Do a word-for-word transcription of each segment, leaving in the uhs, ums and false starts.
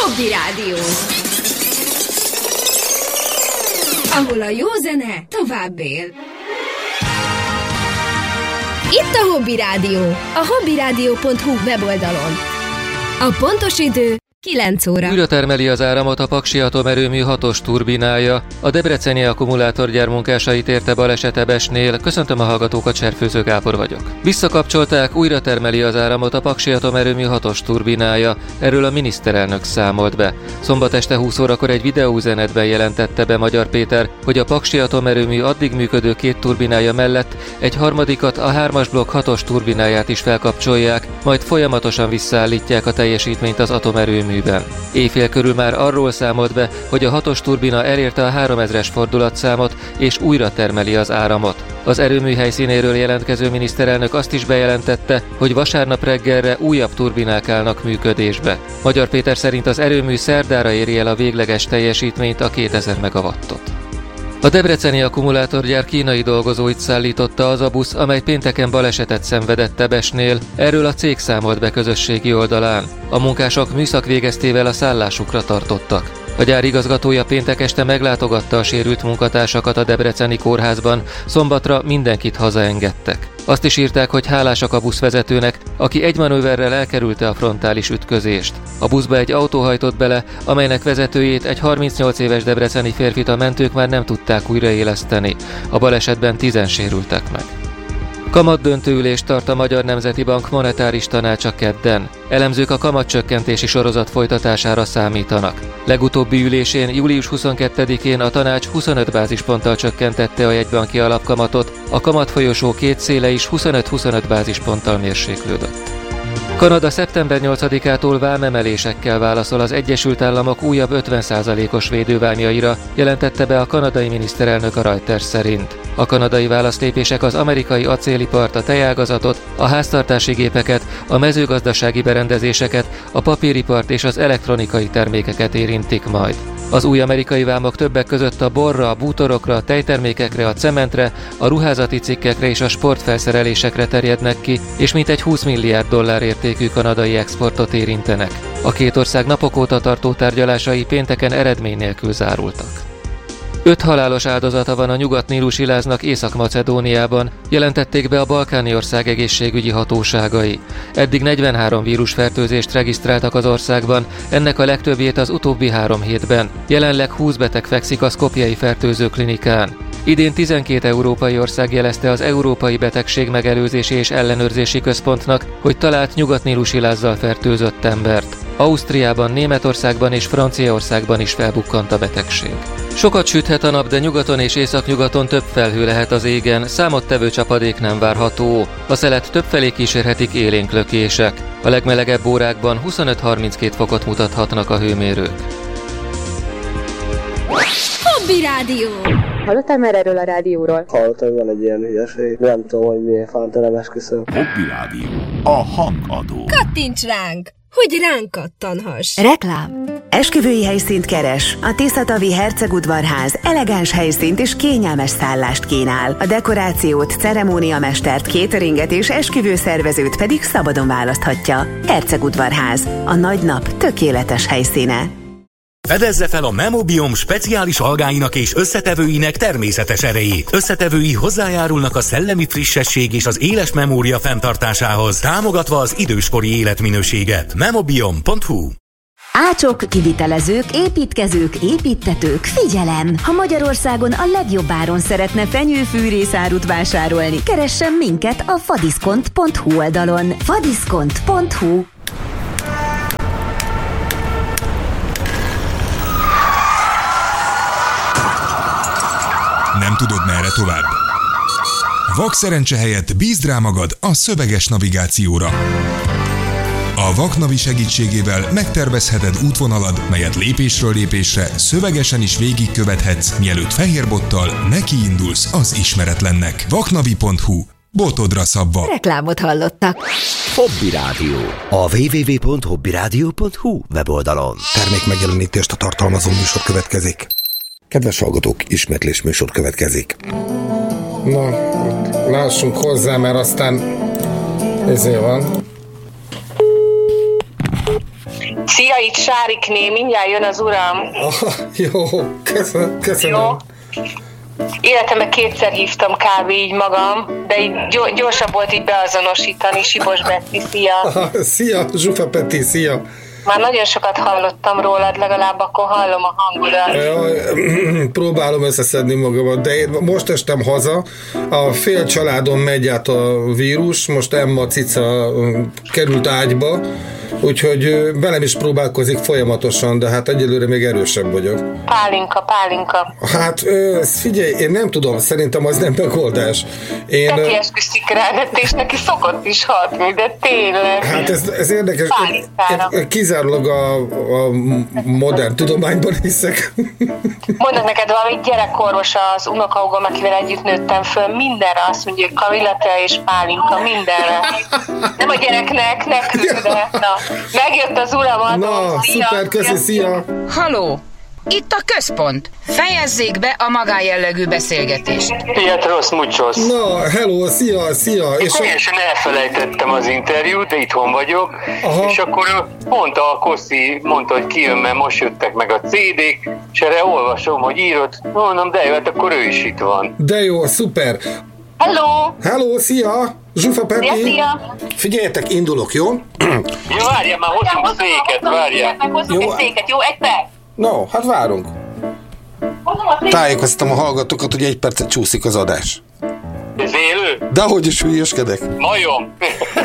Hobby Rádió, ahol a jó zene tovább él. Itt a Hobby Rádió, a hobbyradio pont hu weboldalon. A pontos idő kilenc óra. Újra termeli az áramot a Paksi atomerőmű hatos turbinája. A debreceni akkumulátorgyár munkásait érte baleset Ebesnél. Köszöntöm a hallgatókat, Cserfőző Gábor vagyok. Visszakapcsolták, újra termeli az áramot a Paksi atomerőmű hatos turbinája. Erről a miniszterelnök számolt be. Szombat este húsz órakor egy videóüzenetben jelentette be Magyar Péter, hogy a Paksi atomerőmű addig működő két turbinája mellett egy harmadikat, a hármas blokk hatos turbináját is felkapcsolják, majd folyamatosan visszaállítják a teljesítményt az atomerőmű. Éjfél körül már arról számolt be, hogy a hatos turbina elérte a háromezres fordulatszámot és újra termeli az áramot. Az erőmű helyszínéről jelentkező miniszterelnök azt is bejelentette, hogy vasárnap reggelre újabb turbinák állnak működésbe. Magyar Péter szerint az erőmű szerdára éri el a végleges teljesítményt, a kétezer megawattot. A debreceni akkumulátorgyár kínai dolgozóit szállította az a busz, amely pénteken balesetet szenvedett Ebesnél. Erről a cég számolt be közösségi oldalán. A munkások műszak végeztével a szállásukra tartottak. A gyár igazgatója péntek este meglátogatta a sérült munkatársakat a debreceni kórházban, szombatra mindenkit hazaengedtek. Azt is írták, hogy hálásak a buszvezetőnek, aki egy manőverrel elkerülte a frontális ütközést. A buszba egy autó hajtott bele, amelynek vezetőjét, egy harmincnyolc éves debreceni férfit a mentők már nem tudták újraéleszteni. A balesetben tízen sérültek meg. Kamatdöntőülést tart a Magyar Nemzeti Bank monetáris tanácsa kedden. Elemzők a kamatcsökkentési sorozat folytatására számítanak. Legutóbbi ülésén július huszonkettedikén a tanács huszonöt bázisponttal csökkentette a jegybanki alapkamatot, a kamatfolyosó két széle is huszonöt-huszonöt bázisponttal mérséklődött. Kanada szeptember nyolcadikától vámemelésekkel válaszol az Egyesült Államok újabb ötven százalékos védővámjaira, jelentette be a kanadai miniszterelnök a Reuters szerint. A kanadai válaszlépések az amerikai acélipart, a tejágazatot, a háztartási gépeket, a mezőgazdasági berendezéseket, a papíripart és az elektronikai termékeket érintik majd. Az új amerikai vámok többek között a borra, a bútorokra, a tejtermékekre, a cementre, a ruházati cikkekre és a sportfelszerelésekre terjednek ki, és mintegy húsz milliárd dollár értékű kanadai exportot érintenek. A két ország napok óta tartó tárgyalásai pénteken eredmény nélkül zárultak. Öt halálos áldozata van a nyugat-nílusi láznak Észak-Macedóniában, jelentették be a balkáni ország egészségügyi hatóságai. Eddig negyvenhárom vírusfertőzést regisztráltak az országban, ennek a legtöbbjét az utóbbi három hétben. Jelenleg húsz beteg fekszik a szkopjei fertőzőklinikán. Idén tizenkét európai ország jelezte az Európai Betegség Megelőzési és Ellenőrzési Központnak, hogy talált nyugat-nílusi lázzal fertőzött embert. Ausztriában, Németországban és Franciaországban is felbukkant a betegség. Sokat süthet a nap, de nyugaton és északnyugaton több felhő lehet az égen, számottevő csapadék nem várható. A szelet többfelé kísérhetik élénk lökések. A legmelegebb órákban huszonöt-harminckét fokot mutathatnak a hőmérők. Hobby Rádió. Hallottál már erről a rádióról? Hallottam, hogy van egy ilyen hülyeség. Nem tudom, hogy miért fánt, nem esküszöm. Hobby Rádió. A hangadó. Kattints ránk, hogy ránk kattanhass. Reklám. Esküvői helyszínt keres. A Tiszatavi Hercegudvarház elegáns helyszínt és kényelmes szállást kínál. A dekorációt, ceremóniamestert, cateringet és esküvőszervezőt pedig szabadon választhatja. Hercegudvarház. A nagy nap tökéletes helyszíne. Fedezze fel a Memobiom speciális algáinak és összetevőinek természetes erejét. Összetevői hozzájárulnak a szellemi frissesség és az éles memória fenntartásához, támogatva az időskori életminőséget. memobiom pont hu. Ácsok, kivitelezők, építkezők, építtetők, figyelem! Ha Magyarországon a legjobb áron szeretne fenyőfűrészárut vásárolni, keressen minket a fadiszkont pont hu oldalon. fadiszkont pont hu. Nem tudod, merre tovább? Vakszerencse helyett bízd rá magad a szöveges navigációra. A Vaknavi segítségével megtervezheted útvonalad, melyet lépésről lépésre szövegesen is végigkövethetsz, mielőtt fehérbottal nekiindulsz az ismeretlennek. vaknavi pont hu. Botodra szabva. Reklámot hallottak. Hobby Rádió. A double-u double-u double-u pont hobbyradio pont hu weboldalon. Termék megjelenítést a tartalmazó műsor következik. Kedves hallgatók, ismétlés műsor következik. Na, lássunk hozzá, mert aztán ezért van. Szia, itt Sárikné, mindjárt jön az uram. Ah, jó, köszönöm. köszönöm. Jó. Életemben kétszer hívtam kávé így magam, de így gyorsabb volt így beazonosítani. Sibos Betty, szia. Ah, szia, Zsufa Peti, szia. Már nagyon sokat hallottam rólad, legalább akkor hallom a hangodat. Ja, próbálom összeszedni magamat, de én most estem haza, a fél családon megy át a vírus, most Emma cica került ágyba, úgyhogy velem is próbálkozik folyamatosan, de hát egyelőre még erősebb vagyok. Pálinka, pálinka. Hát figyelj, én nem tudom, szerintem az nem megoldás. Én... Peti esküszik rá, de és neki szokott is hatni, de tényleg. Hát ez, ez érdekes. Én, én kizárólag a, a modern tudományban hiszek. Mondok neked valami, gyerekorvos az unokahúgom, akivel együtt nőttem föl, mindenre azt mondja, hogy Kamilla és pálinka, mindenre. Nem a gyereknek, nekünk, de na. Megjött az uram, na, szia, szuper, köszi, szia. Haló, itt a központ. Fejezzék be a magánjellegű beszélgetést. Pietros Mucsos. Na, hello, szia, szia. És teljesen elfelejtettem az interjút, de itthon vagyok. Aha. És akkor mondta a Kossi, mondta, hogy kijön, mert most jöttek meg a cé dék, és erre olvasom, hogy írod. Mondom, de jó, hát akkor ő is itt van. De jó, szuper. Hello. Hello, szia. Zsufa Peti. Szia, szia. Figyeljetek, indulok, jó? Jó, várjál, már hozunk a széket, várjál. Hozunk egy széket, jó? Egy perc. No, hát várunk. Tájékoztatom a hallgatókat, hogy egy percet csúszik az adás. Ez élő? Dehogy is hülyeskedek. Majom.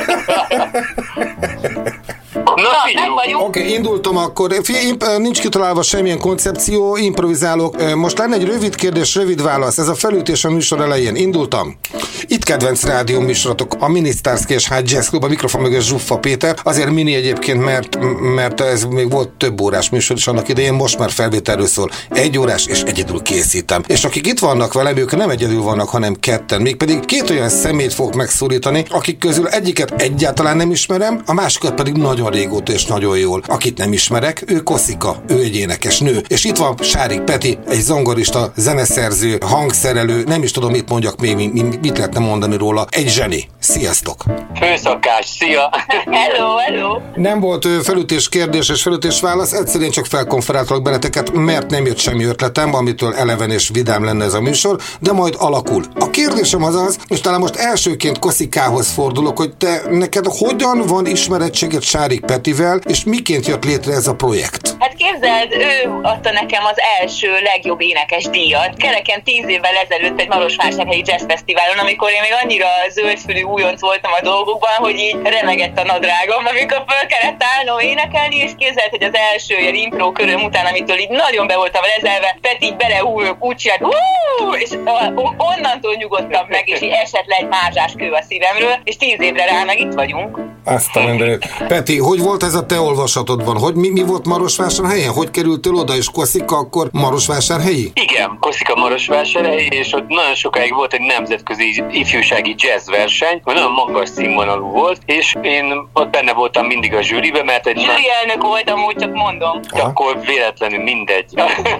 Oké, okay, indultam akkor. Figyelj, nincs kitalálva semmilyen koncepció, improvizálok. Most lenne egy rövid kérdés, rövid válasz. Ez a felütés a műsor elején. Indultam. Itt kedvenc rádió műsorotok, a Minisztárszki és hát Jazz Club, a mikrofon mögött Zsuffa Péter. Azért mini egyébként, mert, mert ez még volt több órás műsor is annak idején, most már felvételről szól. Egy órás, és egyedül készítem. És akik itt vannak velem, ők nem egyedül vannak, hanem ketten. Mégpedig két olyan szemét fogok megszólítani, akik közül egyiket egyáltalán nem ismerem, a másikat pedig nagyon régóta és nagyon jól. Akit nem ismerek, ő Koszika, ő egy énekes nő. És itt van Sárik Peti, egy zongorista, zeneszerző, hangszerelő, nem is tudom, mit mondjak még, mit lehetne mondani róla. Egy zseni. Sziasztok! Főszakás, szia! Hello, hello! Nem volt felütés kérdés és felütés válasz, egyszerűen csak felkonferáltalak benneteket, mert nem jött semmi ötletem, amitől eleven és vidám lenne ez a műsor, de majd alakul. A kérdésem az az, és talán most elsőként Koszikához fordulok, hogy te neked hogyan van ismerettséged Sárik Petivel, és miként jött létre ez a projekt? Hát képzeld, ő adta nekem az első legjobb énekes díjat, kereken tíz évvel ezelőtt egy Marosvásárhelyi Jazz Fesztiválon, amikor én még annyira zöldfülű újonc voltam a dolgokban, hogy így remegett a nadrágom, amikor föl kellett állnom énekelni, és képzeld, hogy az első ilyen impro köröm után, amitől így nagyon be voltam lezelve, Peti így beleúl, úgy csinált, hú, és onnantól nyugodtam meg, és így esett le egy mázsás kő a szívemről, és tíz évre rá meg itt vagyunk. Azt a mindenit. Peti, hogy volt ez a te olvasatodban? Hogy mi, mi volt Marosvásárhelyen? Hogy kerültél oda, és Koszika akkor Marosvásárhelyi? Igen, Koszika Marosvásárhelyi, és ott nagyon sokáig volt egy nemzetközi ifjúsági jazz verseny, nagyon magas színvonalú volt, és én ott benne voltam mindig a zsűribe, mert egy... Zsűri elnök voltam, úgy csak mondom. Akkor véletlenül mindegy.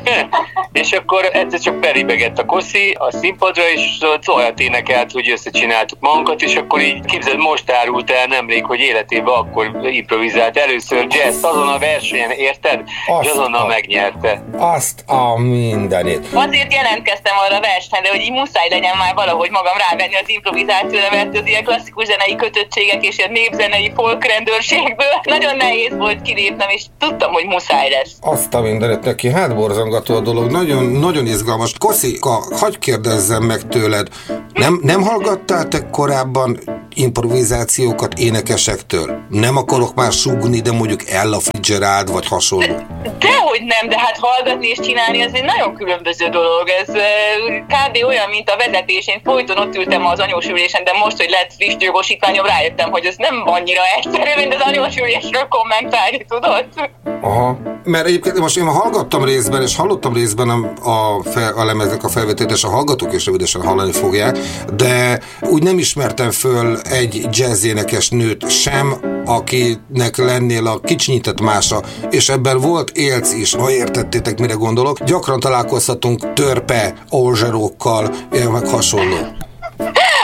És akkor egyszer csak belibegett a Koszi a színpadra, és olyat énekelt, hogy összecsináltuk magunkat, és akkor így képzeld, most árult el nemrég, hogy életében akkor improvizált először jazz azon a versenyen, érted? Azt és azonnal a... megnyerte. Azt a mindenit. Azért jelentkeztem arra a versenyre, hogy így muszáj legyen már valahogy magam rávenni az improvizációra, mert az ilyen klasszikus zenei kötöttségek és ilyen népzenei folkrendőrségből nagyon nehéz volt kilépnem, és tudtam, hogy muszáj lesz. Azt a mindenit neki, hát borzongató a dolog, nagyon, nagyon izgalmas. Koszika, hagyj kérdezzem meg tőled, nem, nem hallgattál te korábban improvizációkat énekesektől? Nem akarok már sugni, de mondjuk Ella Fitzgerald vagy hasonló. Dehogy nem, de hát hallgatni és csinálni ez egy nagyon különböző dolog. Ez kb. Olyan, mint a vezetés. Én folyton ott ültem az anyósülésen, de most, hogy lett friss jogosítványom, rájöttem, hogy ez nem annyira egyszerű, mint az anyósülésről kommentálni, tudod? Aha. Mert egyébként most én hallgattam részben, és hallottam részben a, a, fel, a lemeznek a felvételét, és a hallgatók is rövidesen hallani fogják, de úgy nem ismertem föl egy jazzénekes nőt sem, akinek lennél a kicsinyített mása, és ebben volt élc is, ha értettétek, mire gondolok. Gyakran találkozhatunk törpe, olzserókkal, meg hasonló.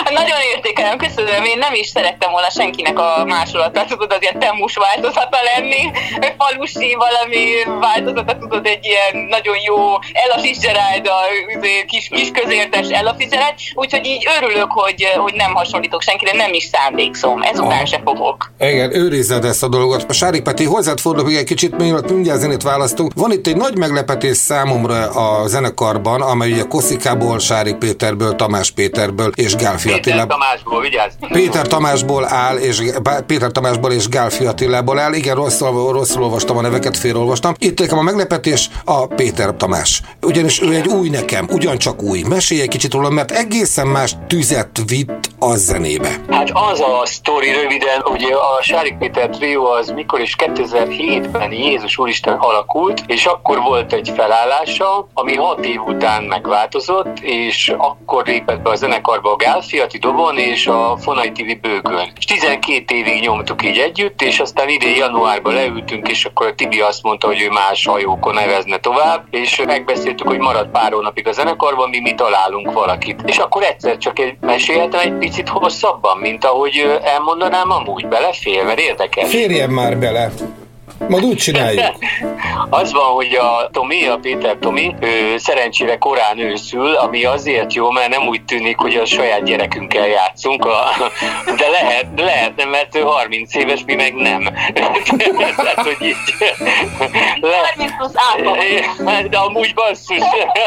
Nagyon értékelem, köszönöm, én nem is szerettem volna senkinek a másolatát, tudod, az ilyen temmus változata lenni, falusi valami változata, tudod, egy ilyen nagyon jó Ella Fitzgerald, a kis, kis közértes Ella Fitzgerald, úgyhogy így örülök, hogy, hogy nem hasonlítok senkire, nem is szándékszom, ezután ah. se fogok. Igen, őrizzed ezt a dolgot. Sárik Peti, hozzád fordulok egy kicsit, mielőtt mindjárt zenét választunk. Van itt egy nagy meglepetés számomra a zenekarban, amely ugye Koszikából, Sárik Péterből, Tamás Péterből és Gálfi Péter Attilából. Tamásból, vigyázz! Péter Tamásból áll, és Péter Tamásból és Gálfi Attilából áll. Igen, rosszul, rosszul olvastam a neveket, félreolvastam. Itt nekem a meglepetés a Péter Tamás. Ugyanis ő egy új nekem, ugyancsak új. Mesélj egy kicsit róla, mert egészen más tüzet vitt a zenébe. Hát az a sztori röviden, ugye a Sárik Péter trió az mikor is kétezer-hétben Jézus Úristen alakult, és akkor volt egy felállása, ami hat év után megváltozott, és akkor lépett be a zenekarba a Gálfi Atti dobon és a Fonai té vé bőgön. És tizenkét évig nyomtuk így együtt, és aztán idén januárban leültünk, és akkor a Tibi azt mondta, hogy ő más hajókon nevezne tovább, és megbeszéltük, hogy marad pár hónapig a zenekarban, mi mi találunk valakit. És akkor egyszer csak egy, mesélhetem egy picit hosszabban, mint ahogy elmondanám amúgy, belefér, mert érdekes. Férjen már bele! Majd úgy csináljuk. Az van, hogy a Tomi, a Péter Tomi, ő szerencsére korán őszül, ami azért jó, mert nem úgy tűnik, hogy a saját gyerekünkkel játszunk, a, de lehet, lehetne, mert ő harminc éves, mi meg nem. Tehát, hogy így... harminc plusz ápa. De amúgy basszus.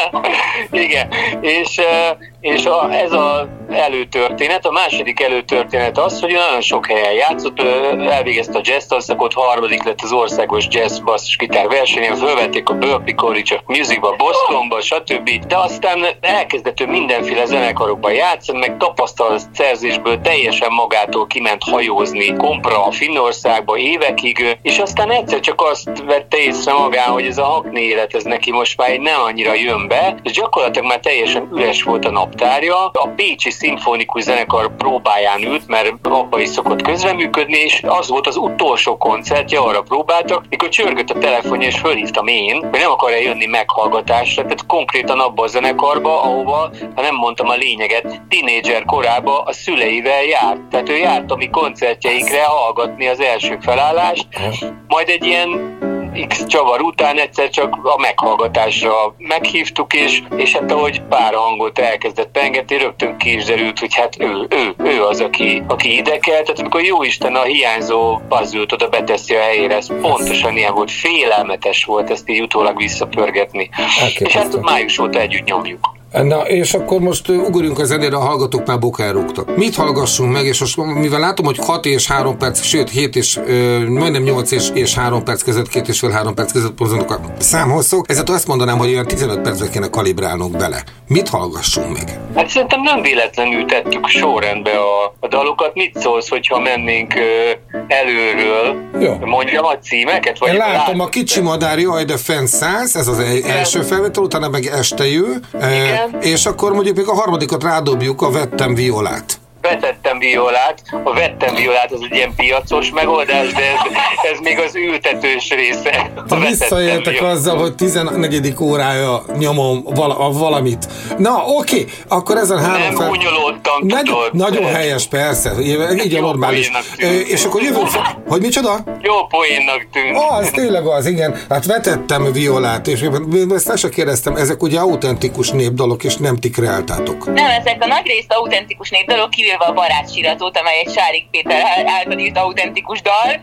Igen. És... És a, ez az előtörténet, a második előtörténet az, hogy nagyon sok helyen játszott, elvégezte a jazz tanszakot, harmadik lett az országos jazz basszusgitár versenyen, fölvették a Berklee College of Musicba, Bostonba, stb. De aztán elkezdett ő mindenféle zenekarokban játszani, meg tapasztalat szerzésből teljesen magától kiment hajózni Kompra, Finnországba évekig, és aztán egyszer csak azt vette észre magán, hogy ez a hakni élet, ez neki most már nem annyira jön be, és gyakorlatilag már teljesen üres volt a nap. A Pécsi Szimfonikus Zenekar próbáján ült, mert abba is szokott közreműködni, és az volt az utolsó koncertje, arra próbáltak, mikor csörgött a telefonja, és fölhívtam én, hogy nem akar-e jönni meghallgatásra, tehát konkrétan abba a zenekarba, ahova, ha nem mondtam a lényeget, tínédzser korába a szüleivel járt. Tehát ő járt a mi koncertjeikre hallgatni az első felállást, majd egy ilyen X csavar után egyszer csak a meghallgatásra meghívtuk, és, és hát ahogy pár hangot elkezdett pengetni, rögtön ki is derült, hogy hát ő, ő, ő az, aki, aki ide kell. Tehát amikor jóisten a hiányzó puzzle-t oda beteszi a helyére, ez pontosan ilyen volt, félelmetes volt ezt így utólag visszapörgetni. Elképesztő. És hát május óta együtt nyomjuk. Na, és akkor most uh, ugorjunk a zenére, a hallgatók már bokára rúgtak. Mit hallgassunk meg, és most, mivel látom, hogy hat és három perc, sőt hét és uh, majdnem nyolc és, és három perc között, két és fél három perc között pozonok a számhosszok, ezért azt mondanám, hogy olyan tizenöt percre kéne kalibrálnunk bele. Mit hallgassunk meg? Hát szerintem nem véletlenül tettük sorrendbe a, a dalokat. Mit szólsz, hogyha mennénk uh, előről? Jó. Mondjam a címeket? Vagy Én látom lát... a Kicsi madár, jaj, de fenn száz, ez az első felvétel, utána meg Este jő. Igen. És akkor mondjuk még a harmadikat rádobjuk, a Vettem violát. Vetettem violát. A vettem violát az egy ilyen piacos megoldás, de ez, ez még az ültetős része. Visszaéltek azzal, hogy tizennegyedik órája nyomom vala, valamit. Na, oké, akkor ezen három Nem fel... gúnyolódtam, Nagy, tudod. Nagyon helyes, persze. Így a normális. És akkor jövünk fel... Hogy micsoda? Jó poénnak tűnt. Az, tényleg az, igen. Hát vetettem violát, és ezt el sem kérdeztem, ezek ugye autentikus népdalok, és nem ti kreáltátok. Nem, ezek a nagy részt autentikus népdalok, kivéve a Barátsiratot, amely egy Sárik Péter által írt autentikus dal,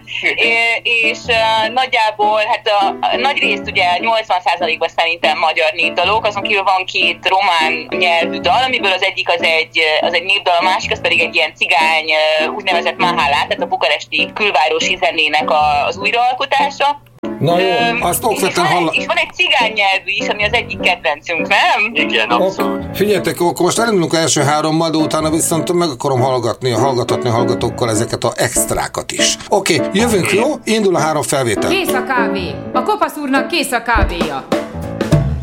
és nagyjából, hát a, a nagy részt ugye nyolcvan százalékban szerintem magyar népdalok, azon kívül van két román nyelvű dal, amiből az egyik az egy, az egy népdal, a másik az pedig egy ilyen cigány, úgynevezett mahálát, tehát a bukaresti külvárosi zenének a, az újraalkotása. Na jó, azt okvetlen hall... És van egy cigány nyelvű is, ami az egyik kedvencünk, nem? Igen, abszolút. Ok, figyeljetek, akkor most elindulunk első hárommal, de utána viszont meg akarom hallgatni, hallgatatni a hallgatókkal ezeket a extrákat is. Oké, okay, jövünk, jó? Indul a három felvétel. Kész a kávé. A kopasz úrnak kész a kávéja.